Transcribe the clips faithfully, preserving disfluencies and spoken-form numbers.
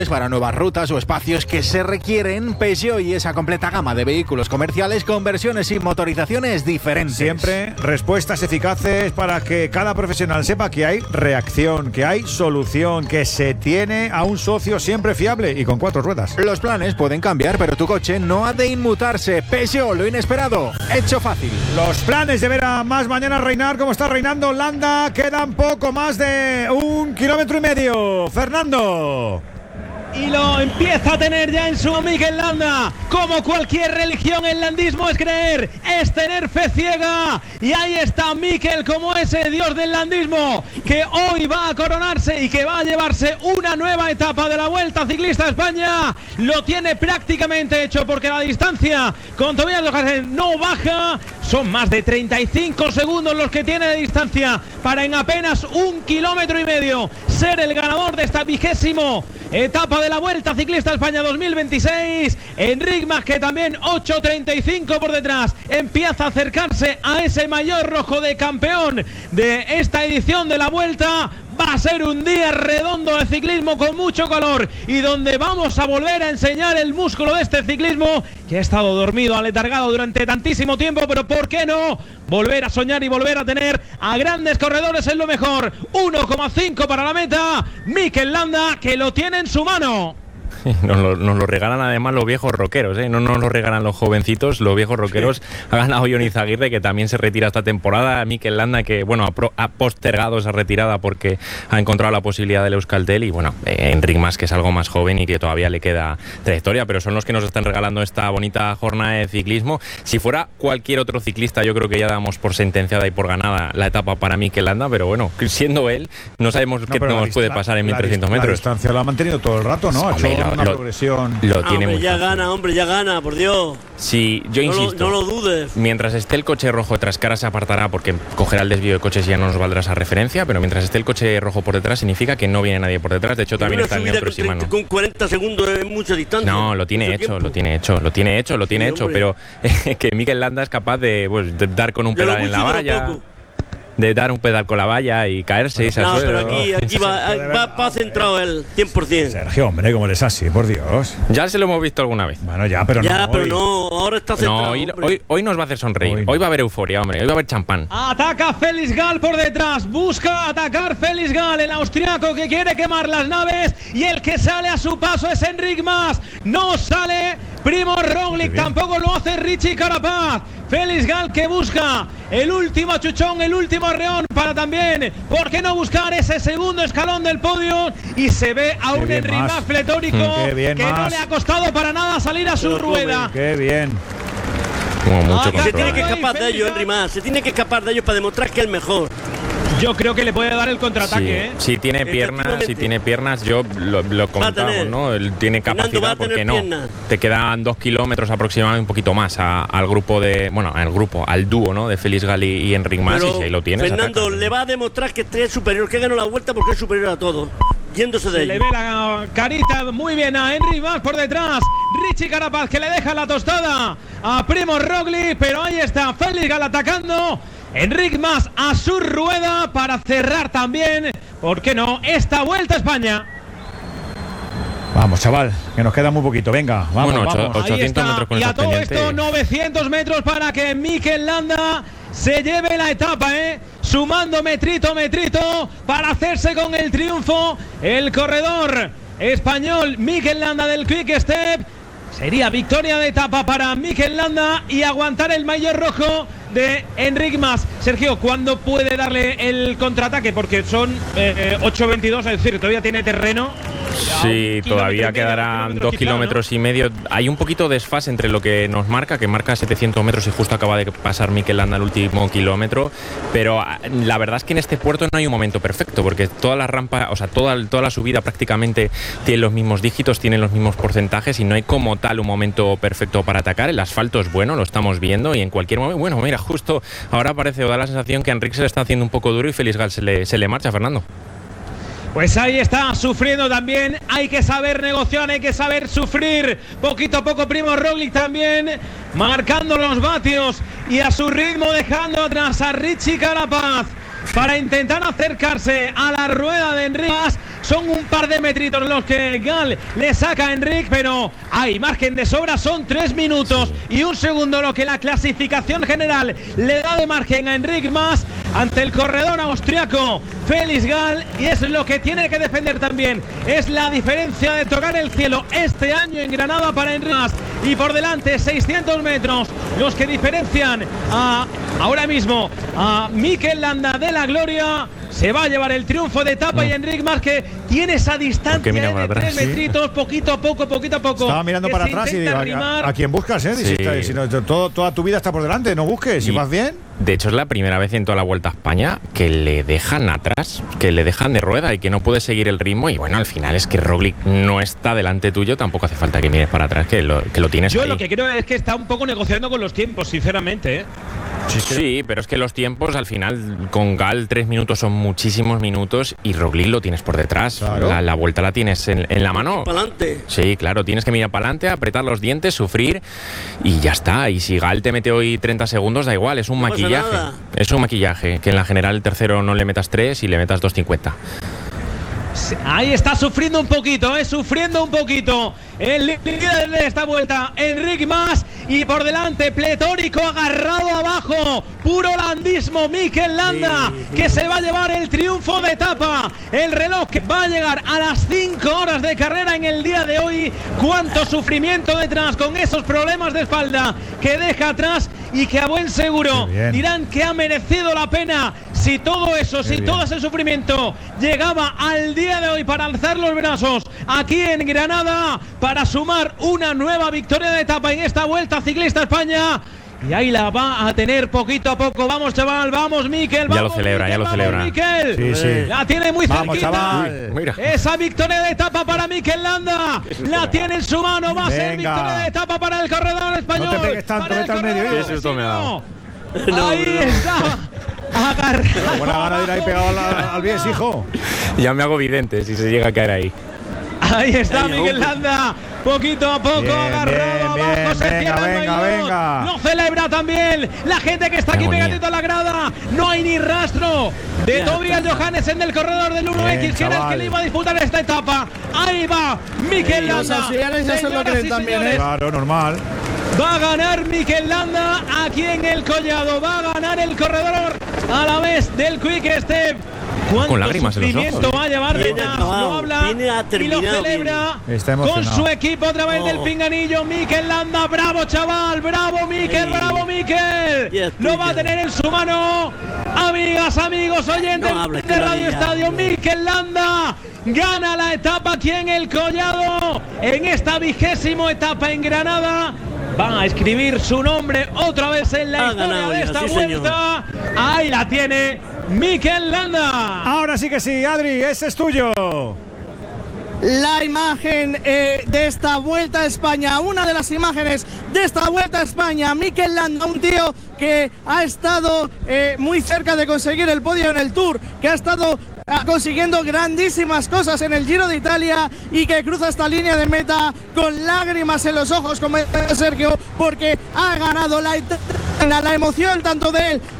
para nuevas rutas o espacios que se requieren. Peugeot y esa completa gama de vehículos comerciales con versiones y motorizaciones diferentes. Siempre respuestas eficaces para que cada profesional sepa que hay reacción, que hay solución, que se tiene a un socio siempre fiable y con cuatro ruedas. Los planes pueden cambiar, pero tu coche no ha de inmutarse. Peugeot, lo inesperado, hecho fácil. Los planes de ver a más mañana reinar como está reinando Landa. Quedan poco más de un kilómetro y medio. Fernando. Y lo empieza a tener ya en su Mikel Landa. Como cualquier religión, el landismo es creer, es tener fe ciega. Y ahí está Mikel como ese dios del landismo, que hoy va a coronarse y que va a llevarse una nueva etapa de la Vuelta Ciclista a España. Lo tiene prácticamente hecho porque la distancia con Tobias Lojaren no baja. Son más de treinta y cinco segundos los que tiene de distancia para en apenas un kilómetro y medio ser el ganador de esta vigésimo etapa de la Vuelta Ciclista a España dos mil veintiséis. Enric Mas, que también ocho treinta y cinco por detrás, empieza a acercarse a ese maillot rojo de campeón de esta edición de la Vuelta. Va a ser un día redondo de ciclismo con mucho calor y donde vamos a volver a enseñar el músculo de este ciclismo que ha estado dormido, aletargado durante tantísimo tiempo, pero ¿por qué no? Volver a soñar y volver a tener a grandes corredores es lo mejor. uno coma cinco para la meta. Mikel Landa, que lo tiene en su mano. Nos lo, nos lo regalan además los viejos rockeros, ¿eh? No nos lo regalan los jovencitos, los viejos rockeros. Sí. Ha ganado Jon Izagirre, que también se retira esta temporada. Mikel Landa, que bueno, ha, pro, ha postergado esa retirada porque ha encontrado la posibilidad del Euskaltel. Y bueno, eh, Enric Mas, que es algo más joven y que todavía le queda trayectoria, pero son los que nos están regalando esta bonita jornada de ciclismo. Si fuera cualquier otro ciclista, yo creo que ya damos por sentenciada y por ganada la etapa para Mikel Landa, pero bueno, siendo él, no sabemos no, qué nos puede la, pasar en mil trescientos metros. La distancia lo ha mantenido todo el rato, ¿no? Ha hecho una lo, progresión. Lo ah, tiene hombre, muy ya fácil. gana, hombre, ya gana, por Dios. Sí, yo no insisto. Lo, no lo dudes. Mientras esté el coche rojo tras cara se apartará porque cogerá el desvío de coches y ya no nos valdrá esa referencia, pero mientras esté el coche rojo por detrás significa que no viene nadie por detrás. De hecho, también está el neutro y mano. Con cuarenta segundos es mucha distancia. No, lo tiene hecho, tiempo. lo tiene hecho, lo tiene hecho, lo tiene sí, hecho, hombre. Pero eh, que Mikel Landa es capaz de, pues, de dar con un de pedal en la valla. De dar un pedal con la valla y caerse. Bueno, no, pero aquí, aquí va, va, va centrado el cien por ciento. Sergio, hombre, ¿cómo eres así? Por Dios. Ya se lo hemos visto alguna vez. Bueno, ya, pero ya, no. pero hoy. no, ahora está centrado. No, hoy, hoy, hoy nos va a hacer sonreír. Hoy, hoy va a haber euforia, hombre. Hoy va a haber champán. Ataca Félix Gall por detrás. Busca atacar Félix Gall, el austriaco que quiere quemar las naves. Y el que sale a su paso es Enric Mas. No sale Primo Roglic, tampoco lo hace Richie Carapaz. Félix Gall que busca el último chuchón, el último arreón para también, ¿por qué no buscar ese segundo escalón del podio? Y se ve a un Enric Mas pletórico mm, que más. no le ha costado para nada salir a su Pero rueda. Qué bien. Como mucho ah, se tiene que escapar de ellos, Enric Mas. Se tiene que escapar de ellos para demostrar que es el mejor. Yo creo que le puede dar el contraataque, sí, ¿eh? Si tiene piernas, si tiene piernas, yo lo, lo comentamos, ¿no? Él tiene capacidad, porque no. Piernas. Te quedan dos kilómetros aproximadamente, un poquito más a, al grupo de, bueno, al grupo, al dúo, ¿no? De Félix Gall y, y Enric Mas, y si ahí lo tienes. Fernando ataca. le va a demostrar que este es superior, que ganó la vuelta porque es superior a todos. Yéndose de Se ellos. le ve la carita muy bien a Enric Mas por detrás. Richie Carapaz que le deja la tostada a Primo Roglic, pero ahí está Félix Gall atacando. Enric Mas a su rueda para cerrar también, ¿por qué no?, esta Vuelta a España. Vamos, chaval, que nos queda muy poquito. Venga, vamos, bueno, vamos. ochocientos metros con y a todo pendiente. esto, novecientos metros para que Mikel Landa se lleve la etapa, ¿eh? Sumando metrito, metrito, para hacerse con el triunfo. El corredor español Mikel Landa del Quick Step. Sería victoria de etapa para Mikel Landa y aguantar el maillot rojo de Enric Mas. Sergio, ¿cuándo puede darle el contraataque? Porque son eh, ocho veintidós, es decir, todavía tiene terreno. Sí, todavía quedarán dos kilómetros y medio. Hay un poquito de desfase entre lo que nos marca, que marca setecientos metros y justo acaba de pasar Mikel Landa el último kilómetro. Pero la verdad es que en este puerto no hay un momento perfecto, porque toda la rampa, o sea, toda, toda la subida prácticamente tiene los mismos dígitos, tiene los mismos porcentajes y no hay como tal un momento perfecto para atacar. El asfalto es bueno, lo estamos viendo y en cualquier momento, bueno, mira, justo ahora parece o da la sensación que a Enric se le está haciendo un poco duro y Félix Gall se le, se le marcha, Fernando. Pues ahí está, sufriendo también. Hay que saber negociar, hay que saber sufrir. Poquito a poco Primo Roglic también, marcando los vatios y a su ritmo dejando atrás a Richie Carapaz para intentar acercarse a la rueda de Enric Mas, Son un par de metritos los que Gal le saca a Enric, pero hay margen de sobra, son tres minutos y un segundo lo que la clasificación general le da de margen a Enric Mas ante el corredor austriaco Felix Gal, y es lo que tiene que defender también, es la diferencia de tocar el cielo este año en Granada para Enric Mas, y por delante seiscientos metros los que diferencian a, ahora mismo a Mikel Landa de la Gloria. Se va a llevar el triunfo de etapa, no. y Enric Mas, que tiene esa distancia de tres metritos, sí. poquito a poco, poquito a poco. Estaba mirando para atrás y digo, a, a quién buscas, ¿eh? Sí. Si, está, si no, todo, toda tu vida está por delante, no busques, si vas bien. De hecho, es la primera vez en toda la Vuelta a España que le dejan atrás, que le dejan de rueda y que no puede seguir el ritmo. Y bueno, al final es que Roglic no está delante tuyo, tampoco hace falta que mires para atrás, que lo, que lo tienes Yo ahí. Lo que creo es que está un poco negociando con los tiempos, sinceramente, ¿eh? Sí, sí, pero es que los tiempos al final con Gal tres minutos son muchísimos minutos y Roglic lo tienes por detrás. Claro. La, la vuelta la tienes en, en la mano. Para adelante. Sí, claro, tienes que mirar para adelante, apretar los dientes, sufrir y ya está. Y si Gal te mete hoy treinta segundos, da igual, es un no maquillaje. Es un maquillaje, que en la general el tercero no le metas tres y le metas dos cincuenta. Ahí está sufriendo un poquito, eh, sufriendo un poquito el líder de esta vuelta, Enric Mas, y por delante pletórico, agarrado abajo, puro landismo, Mikel Landa, sí. que se va a llevar el triunfo de etapa. El reloj va a llegar a las cinco horas de carrera en el día de hoy. Cuánto sufrimiento detrás, con esos problemas de espalda que deja atrás y que a buen seguro dirán que ha merecido la pena. Si todo eso, si todo ese sufrimiento llegaba al día de hoy para alzar los brazos aquí en Granada, para sumar una nueva victoria de etapa en esta Vuelta Ciclista España. Y ahí la va a tener poquito a poco. Vamos, chaval, vamos, Mikel. Ya vamos, lo celebra, Mikel, ya lo vamos, celebra. Mikel. Sí, sí. La tiene muy vamos, cerquita. Chaval. Mira. Esa victoria de etapa para Mikel Landa. La tiene en su mano. Va a ser victoria de etapa para el corredor español. No te pegues tanto, vete al medio. ¿eh? Eso me ha dado. No, ahí no. está. Agarrado. Buena gana de ir ahí pegado al, al bies, hijo. Ya me hago vidente si se llega a caer ahí. Ahí está Mikel Landa, poquito a poco, bien, agarrado bien, abajo, bien, se venga, cierra el venga, bailón. venga. Lo celebra también la gente que está aquí pegadito a la grada. No hay ni rastro de Tobias Johannesen del corredor del uno equis, que era el que le iba a disputar esta etapa. Ahí va Mikel Landa. Los auxiliares ya se lo creen también, ¿eh? Claro, normal. Va a ganar Mikel Landa aquí en el Collado. Va a ganar el corredor a la vez del Quick Step. Con lágrimas en los ojos. Va a llevar detrás, lo habla y lo celebra con su equipo a través oh. del pinganillo. Mikel Landa, bravo chaval, bravo Mikel, hey. bravo Mikel. Yes, lo va a tener en su mano. Amigas, amigos, oyentes no de Radio Estadio, Mikel Landa gana la etapa aquí en el Collado, en esta vigésima etapa en Granada. Va a escribir su nombre otra vez en la ha historia ganado, de esta sí, vuelta. Señor. Ahí la tiene Mikel Landa. Ahora sí que sí, Adri, ese es tuyo. La imagen eh, de esta Vuelta a España, una de las imágenes de esta Vuelta a España, Mikel Landa, un tío que ha estado eh, muy cerca de conseguir el podio en el Tour, que ha estado consiguiendo grandísimas cosas en el Giro de Italia y que cruza esta línea de meta con lágrimas en los ojos, como Sergio, porque ha ganado la, la emoción tanto de él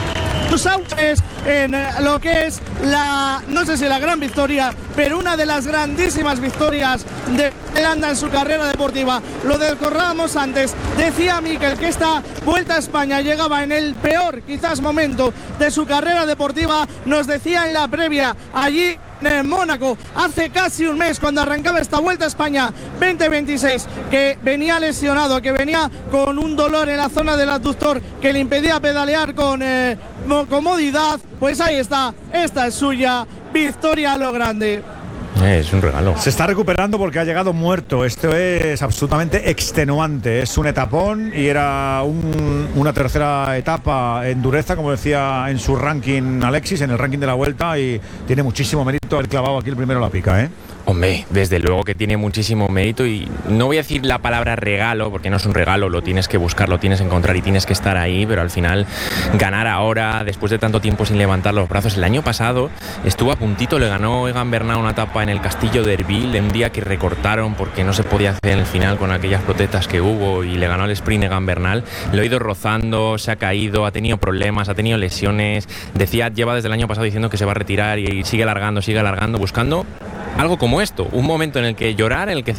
en lo que es la, no sé si la gran victoria, pero una de las grandísimas victorias de Landa en su carrera deportiva. Lo recordamos antes, decía Mikel que esta Vuelta a España llegaba en el peor quizás momento de su carrera deportiva. Nos decía en la previa allí en Mónaco hace casi un mes, cuando arrancaba esta Vuelta a España veinte veintiséis, que venía lesionado, que venía con un dolor en la zona del abductor que le impedía pedalear con eh, comodidad. Pues ahí está, esta es suya, victoria a lo grande. Es un regalo. Se está recuperando porque ha llegado muerto. Esto es absolutamente extenuante. Es un etapón y era un, una tercera etapa en dureza, como decía en su ranking Alexis, en el ranking de la Vuelta, y tiene muchísimo mérito haber clavado aquí el primero a la pica, ¿eh? Hombre, desde luego que tiene muchísimo mérito y no voy a decir la palabra regalo, porque no es un regalo, lo tienes que buscar, lo tienes que encontrar y tienes que estar ahí, pero al final ganar ahora, después de tanto tiempo sin levantar los brazos. El año pasado estuvo a puntito, le ganó Egan Bernal una etapa en el Castillo de Erbil, en un día que recortaron porque no se podía hacer en el final con aquellas protestas que hubo y le ganó el sprint Egan Bernal. Lo ha ido rozando, se ha caído, ha tenido problemas, ha tenido lesiones. Decía, lleva desde el año pasado diciendo que se va a retirar y sigue alargando, sigue alargando, buscando algo como esto, un momento en el que llorar, en el que